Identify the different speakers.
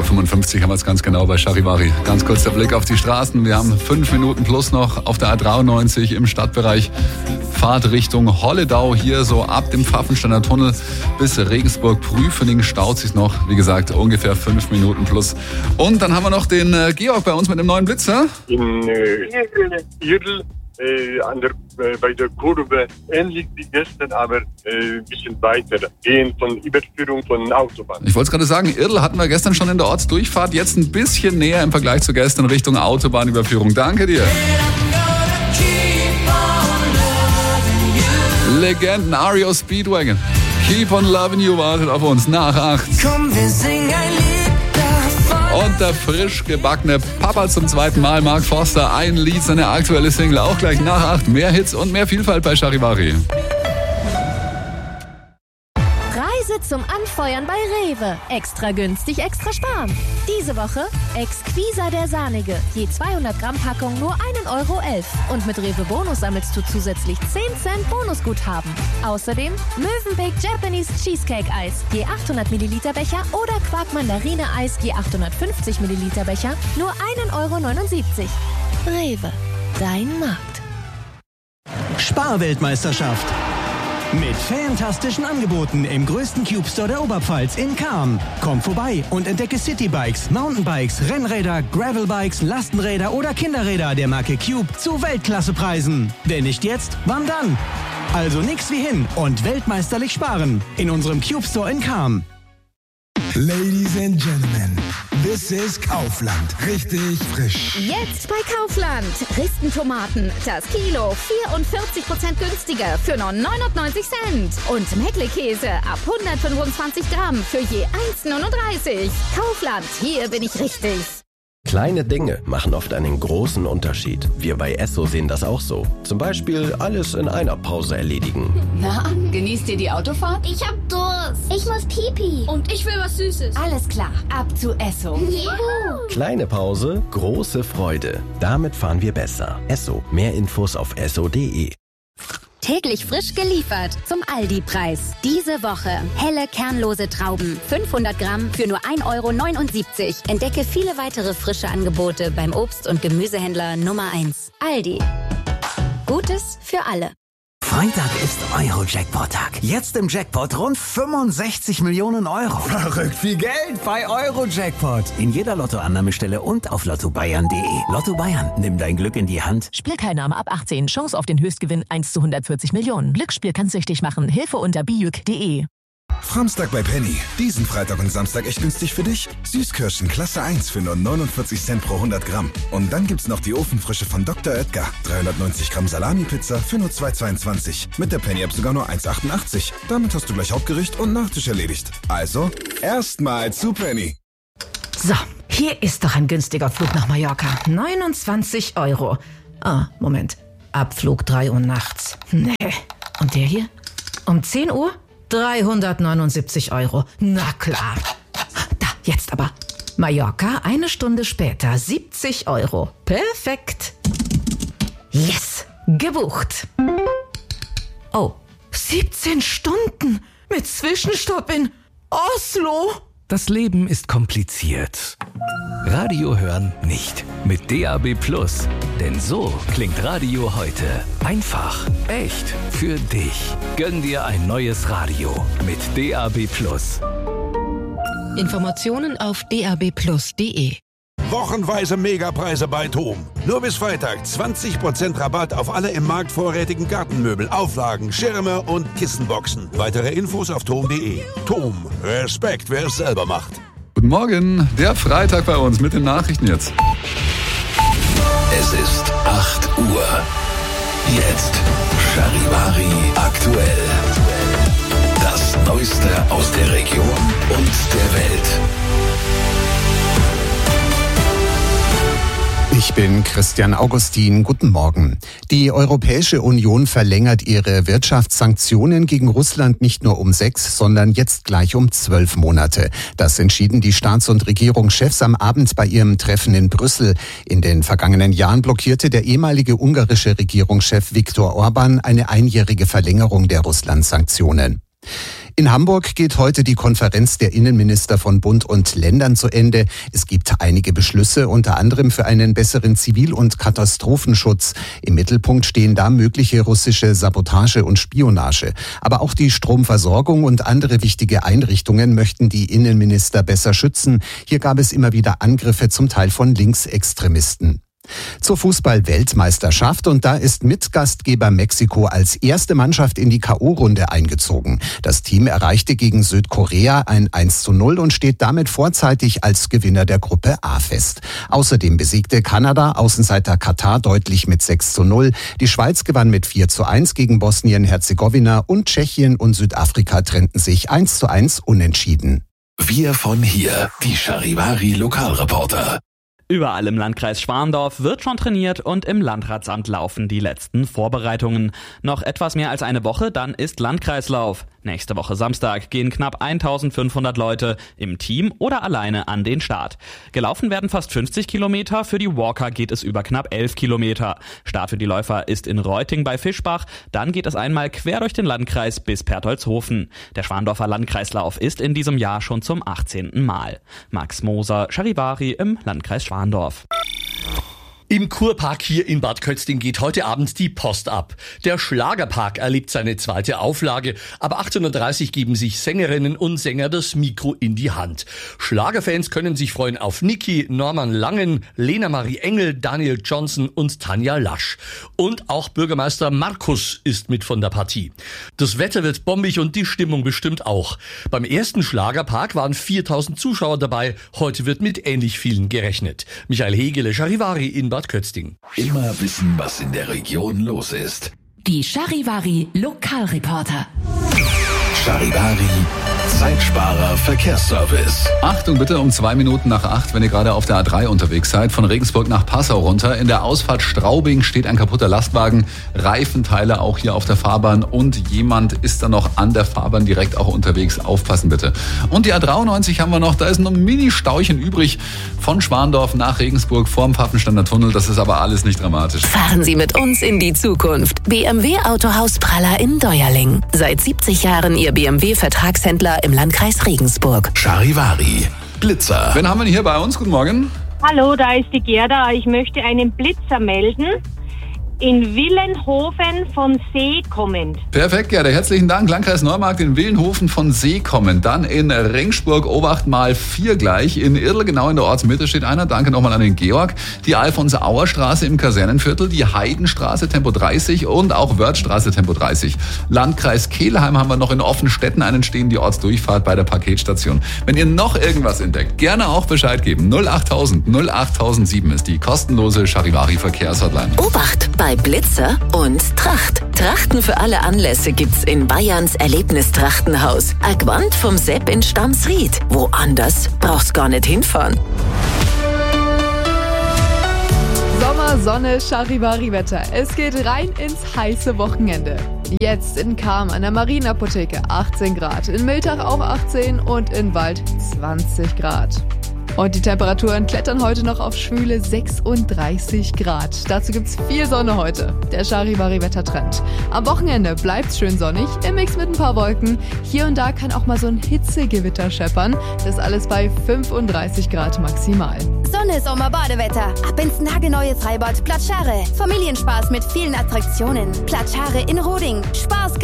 Speaker 1: 11.55 Uhr haben wir es ganz genau bei Charivari. Ganz kurz der Blick auf die Straßen. Wir haben 5 Minuten plus noch auf der A93 im Stadtbereich. Fahrt Richtung Holledau, hier so ab dem Pfaffensteiner Tunnel bis Regensburg-Prüfening staut sich noch. Wie gesagt, ungefähr 5 Minuten plus. Und dann haben wir noch den Georg bei uns mit dem neuen Blitzer.
Speaker 2: In Irl, bei der Kurve, ähnlich wie gestern, aber ein bisschen weiter gehen von Überführung von Autobahn.
Speaker 1: Ich wollte es gerade sagen, Irl hatten wir gestern schon in der Ortsdurchfahrt, jetzt ein bisschen näher im Vergleich zu gestern Richtung Autobahnüberführung. Danke dir. Legenden REO Speedwagon. Keep on Loving You wartet auf uns nach 8.
Speaker 3: Komm, wir singen ein Lied davon.
Speaker 1: Und der frisch gebackene Papa zum zweiten Mal, Mark Forster, ein Lied, seine aktuelle Single, auch gleich nach 8. Mehr Hits und mehr Vielfalt bei Charivari.
Speaker 4: Reise zum Anfeuern bei Rewe. Extra günstig, extra sparen. Diese Woche Exquisa der Sahnige. Je 200 Gramm Packung nur 1,11 €. Und mit Rewe Bonus sammelst du zusätzlich 10 Cent Bonusguthaben. Außerdem Mövenpick Japanese Cheesecake Eis. Je 800 Milliliter Becher oder Quark Mandarine Eis. Je 850 Milliliter Becher nur 1,79 €. Rewe. Dein Markt.
Speaker 5: Sparweltmeisterschaft. Mit fantastischen Angeboten im größten Cube Store der Oberpfalz in Cham. Komm vorbei und entdecke Citybikes, Mountainbikes, Rennräder, Gravelbikes, Lastenräder oder Kinderräder der Marke Cube zu Weltklassepreisen. Wenn nicht jetzt, wann dann? Also nix wie hin und weltmeisterlich sparen in unserem Cube Store in Cham.
Speaker 6: Ladies and Gentlemen, this is Kaufland. Richtig frisch.
Speaker 7: Jetzt bei Kaufland. Ristentomaten, das Kilo 44% günstiger für nur 99 Cent. Und Meckle-Käse ab 125 Gramm für je 1,39. Kaufland, hier bin ich richtig.
Speaker 8: Kleine Dinge machen oft einen großen Unterschied. Wir bei Esso sehen das auch so. Zum Beispiel alles in einer Pause erledigen.
Speaker 9: Na, genießt ihr die Autofahrt?
Speaker 10: Ich hab Durst. Ich muss Pipi.
Speaker 9: Und ich will was Süßes.
Speaker 7: Alles klar, ab zu Esso.
Speaker 10: Juhu.
Speaker 8: Kleine Pause, große Freude. Damit fahren wir besser. Esso. Mehr Infos auf esso.de.
Speaker 11: Täglich frisch geliefert zum Aldi-Preis. Diese Woche helle, kernlose Trauben. 500 Gramm für nur 1,79 €. Entdecke viele weitere frische Angebote beim Obst- und Gemüsehändler Nummer 1. Aldi. Gutes für alle.
Speaker 12: Freitag ist Euro-Jackpot-Tag. Jetzt im Jackpot rund 65 Millionen €. Verrückt viel Geld bei Euro-Jackpot. In jeder Lottoannahmestelle und auf lottobayern.de. Lotto Bayern, nimm dein Glück in die Hand.
Speaker 13: Spielteilnahme ab 18. Chance auf den Höchstgewinn 1 zu 140 Millionen. Glücksspiel kann süchtig machen. Hilfe unter bijuk.de.
Speaker 6: Framstag bei Penny. Diesen Freitag und Samstag echt günstig für dich. Süßkirschen Klasse 1 für nur 49 Cent pro 100 Gramm. Und dann gibt's noch die Ofenfrische von Dr. Oetker. 390 Gramm Salami-Pizza für nur 2,22. Mit der Penny-App sogar nur 1,88. Damit hast du gleich Hauptgericht und Nachtisch erledigt. Also, erstmal zu Penny.
Speaker 14: So, hier ist doch ein günstiger Flug nach Mallorca. 29 €. Ah, Moment. Abflug 3 Uhr nachts. Nee. Und der hier? Um 10 Uhr? 379 €. Na klar. Da, jetzt aber. Mallorca, 1 Stunde später, 70 €. Perfekt. Yes, gebucht. Oh, 17 Stunden mit Zwischenstopp in Oslo.
Speaker 15: Das Leben ist kompliziert. Radio hören nicht. Mit DAB+. Denn so klingt Radio heute. Einfach, echt, für dich. Gönn dir ein neues Radio mit DAB+.
Speaker 16: Informationen auf dabplus.de.
Speaker 17: Wochenweise Megapreise bei TOM. Nur bis Freitag 20% Rabatt auf alle im Markt vorrätigen Gartenmöbel, Auflagen, Schirme und Kissenboxen. Weitere Infos auf tom.de. TOM. Respekt, wer es selber macht.
Speaker 1: Guten Morgen, der Freitag bei uns mit den Nachrichten jetzt.
Speaker 18: Es ist 8 Uhr. Jetzt Charivari aktuell. Das Neueste aus der Region und der Welt.
Speaker 19: Ich bin Christian Augustin. Guten Morgen. Die Europäische Union verlängert ihre Wirtschaftssanktionen gegen Russland nicht nur um 6, sondern jetzt gleich um 12 Monate. Das entschieden die Staats- und Regierungschefs am Abend bei ihrem Treffen in Brüssel. In den vergangenen Jahren blockierte der ehemalige ungarische Regierungschef Viktor Orbán eine einjährige Verlängerung der Russland-Sanktionen. In Hamburg geht heute die Konferenz der Innenminister von Bund und Ländern zu Ende. Es gibt einige Beschlüsse, unter anderem für einen besseren Zivil- und Katastrophenschutz. Im Mittelpunkt stehen da mögliche russische Sabotage und Spionage. Aber auch die Stromversorgung und andere wichtige Einrichtungen möchten die Innenminister besser schützen. Hier gab es immer wieder Angriffe, zum Teil von Linksextremisten. Zur Fußball-Weltmeisterschaft und da ist Mitgastgeber Mexiko als erste Mannschaft in die K.O.-Runde eingezogen. Das Team erreichte gegen Südkorea ein 1:0 und steht damit vorzeitig als Gewinner der Gruppe A fest. Außerdem besiegte Kanada Außenseiter Katar deutlich mit 6:0. Die Schweiz gewann mit 4:1 gegen Bosnien-Herzegowina und Tschechien und Südafrika trennten sich 1:1 unentschieden.
Speaker 18: Wir von hier, die Charivari-Lokalreporter.
Speaker 20: Überall im Landkreis Schwandorf wird schon trainiert und im Landratsamt laufen die letzten Vorbereitungen. Noch etwas mehr als eine Woche, dann ist Landkreislauf. Nächste Woche Samstag gehen knapp 1500 Leute im Team oder alleine an den Start. Gelaufen werden fast 50 Kilometer, für die Walker geht es über knapp 11 Kilometer. Start für die Läufer ist in Reuting bei Fischbach, dann geht es einmal quer durch den Landkreis bis Pertoldshofen. Der Schwandorfer Landkreislauf ist in diesem Jahr schon zum 18. Mal. Max Moser, Charivari im Landkreis Schwandorf.
Speaker 21: Im Kurpark hier in Bad Kötzting geht heute Abend die Post ab. Der Schlagerpark erlebt seine zweite Auflage. Ab 18:30 Uhr geben sich Sängerinnen und Sänger das Mikro in die Hand. Schlagerfans können sich freuen auf Niki, Norman Langen, Lena Marie Engel, Daniel Johnson und Tanja Lasch. Und auch Bürgermeister Markus ist mit von der Partie. Das Wetter wird bombig und die Stimmung bestimmt auch. Beim ersten Schlagerpark waren 4000 Zuschauer dabei. Heute wird mit ähnlich vielen gerechnet. Michael Hegele, Charivari in Bad Kötzting.
Speaker 18: Immer wissen, was in der Region los ist.
Speaker 16: Die Charivari Lokalreporter.
Speaker 18: Charivari Zeitsparer Verkehrsservice.
Speaker 1: Achtung bitte, um 2 Minuten nach 8, wenn ihr gerade auf der A3 unterwegs seid, von Regensburg nach Passau runter. In der Ausfahrt Straubing steht ein kaputter Lastwagen, Reifenteile auch hier auf der Fahrbahn und jemand ist da noch an der Fahrbahn direkt auch unterwegs. Aufpassen bitte. Und die A93 haben wir noch, da ist noch ein Mini-Stauchen übrig von Schwandorf nach Regensburg vorm Pfaffensteiner Tunnel. Das ist aber alles nicht dramatisch.
Speaker 13: Fahren Sie mit uns in die Zukunft. BMW Autohaus Praller in Deuerling. Seit 70 Jahren Ihr BMW-Vertragshändler im Landkreis Regensburg.
Speaker 18: Charivari Blitzer.
Speaker 1: Wen haben wir hier bei uns? Guten Morgen.
Speaker 22: Hallo, da ist die Gerda. Ich möchte einen Blitzer melden. In Willenhofen von See kommend.
Speaker 1: Perfekt, Gerda. Herzlichen Dank. Landkreis Neumarkt in Willenhofen von See kommend. Dann in Ringsburg, Obacht mal 4 gleich. In Irl, genau in der Ortsmitte, steht einer. Danke nochmal an den Georg. Die Alfons-Auer-Straße im Kasernenviertel, die Heidenstraße Tempo 30 und auch Wörthstraße Tempo 30. Landkreis Kelheim haben wir noch in Offenstetten einen stehen, die Ortsdurchfahrt bei der Paketstation. Wenn ihr noch irgendwas entdeckt, gerne auch Bescheid geben. 08000 08007 ist die kostenlose Charivari-Verkehrshotline.
Speaker 13: Obacht bei Blitzer und Tracht. Trachten für alle Anlässe gibt's in Bayerns Erlebnistrachtenhaus. Agwand vom Sepp in Stamsried. Woanders brauchst gar nicht hinfahren.
Speaker 23: Sommer, Sonne, Charivari-Wetter. Es geht rein ins heiße Wochenende. Jetzt in Cham an der Marienapotheke 18 Grad, in Miltach auch 18 und in Wald 20 Grad. Und die Temperaturen klettern heute noch auf schwüle 36 Grad. Dazu gibt's viel Sonne heute. Der Charivari-Wettertrend. Am Wochenende bleibt's schön sonnig, im Mix mit ein paar Wolken. Hier und da kann auch mal so ein Hitzegewitter scheppern. Das alles bei 35 Grad maximal.
Speaker 24: Sonne, Sommer, Badewetter. Ab ins nagelneue Freibad Platschare. Familienspaß mit vielen Attraktionen. Platschare in Roding. Spaß